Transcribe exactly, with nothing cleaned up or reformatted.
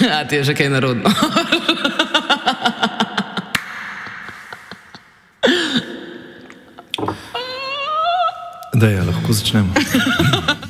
A ti je že kaj narodno. Da je, lahko začnemo.